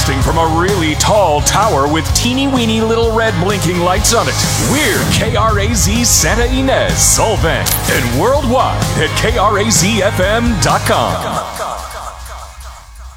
Broadcasting from a really tall tower with teeny-weeny little red blinking lights on it. We're KRAZ Santa Ynez, Solvang, and worldwide at KRAZFM.com.